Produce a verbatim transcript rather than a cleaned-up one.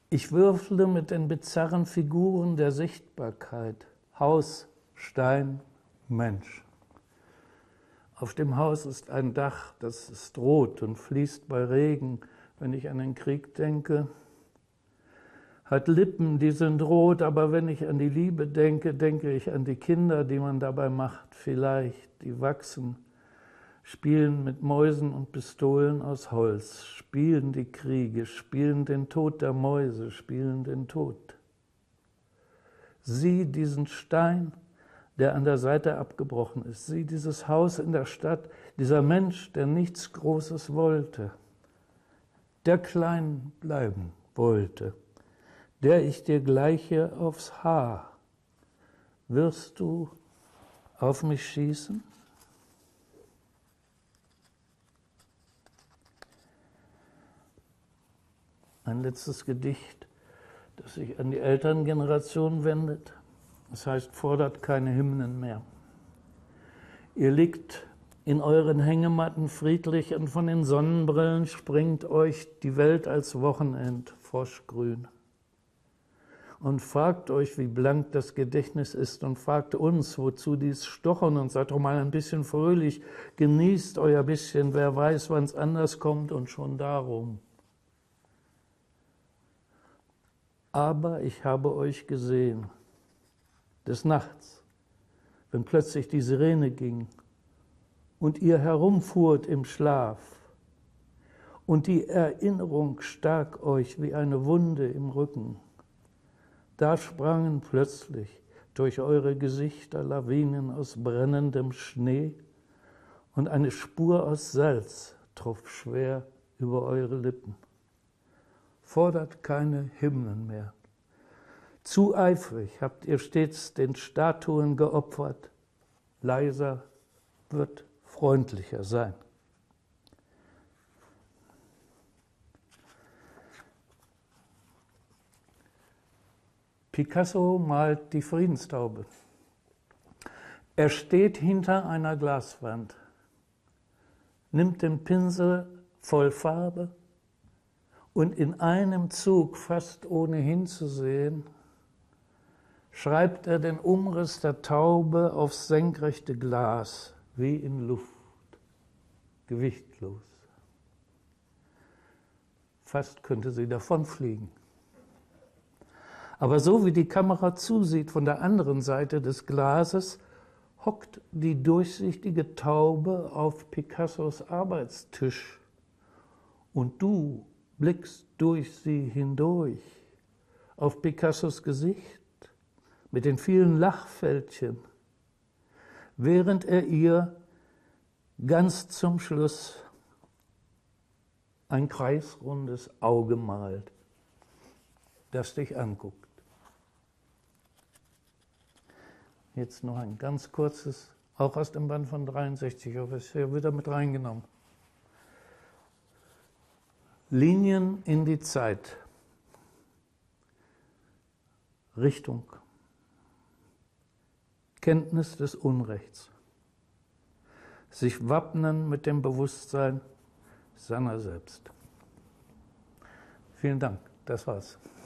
Ich würfle mit den bizarren Figuren der Sichtbarkeit. Haus, Stein, Mensch. Auf dem Haus ist ein Dach, das ist rot und fließt bei Regen, wenn ich an den Krieg denke. Hat Lippen, die sind rot, aber wenn ich an die Liebe denke, denke ich an die Kinder, die man dabei macht, vielleicht, die wachsen, spielen mit Mäusen und Pistolen aus Holz, spielen die Kriege, spielen den Tod der Mäuse, spielen den Tod. Sieh diesen Stein, der an der Seite abgebrochen ist. Sieh dieses Haus in der Stadt, dieser Mensch, der nichts Großes wollte, der klein bleiben wollte, der ich dir gleiche aufs Haar. Wirst du auf mich schießen? Ein letztes Gedicht, das sich an die Elterngeneration wendet. Das heißt, fordert keine Hymnen mehr. Ihr liegt in euren Hängematten friedlich und von den Sonnenbrillen springt euch die Welt als Wochenend froschgrün. Und fragt euch, wie blank das Gedächtnis ist und fragt uns, wozu dies Stochern und seid doch mal ein bisschen fröhlich, genießt euer bisschen, wer weiß, wann es anders kommt und schon darum. Aber ich habe euch gesehen, des Nachts, wenn plötzlich die Sirene ging und ihr herumfuhrt im Schlaf und die Erinnerung stak euch wie eine Wunde im Rücken. Da sprangen plötzlich durch eure Gesichter Lawinen aus brennendem Schnee und eine Spur aus Salz troff schwer über eure Lippen. Fordert keine Hymnen mehr. Zu eifrig habt ihr stets den Statuen geopfert. Leiser wird freundlicher sein. Picasso malt die Friedenstaube. Er steht hinter einer Glaswand, nimmt den Pinsel voll Farbe und in einem Zug, fast ohne hinzusehen, schreibt er den Umriss der Taube aufs senkrechte Glas, wie in Luft, gewichtlos. Fast könnte sie davonfliegen. Aber so wie die Kamera zusieht von der anderen Seite des Glases, hockt die durchsichtige Taube auf Picassos Arbeitstisch und du blickst durch sie hindurch auf Picassos Gesicht mit den vielen Lachfältchen, während er ihr ganz zum Schluss ein kreisrundes Auge malt, das dich anguckt. Jetzt noch ein ganz kurzes, auch aus dem Band von dreiundsechzig, aber es ist ja wieder mit reingenommen. Linien in die Zeit. Richtung. Kenntnis des Unrechts. Sich wappnen mit dem Bewusstsein seiner selbst. Vielen Dank, das war's.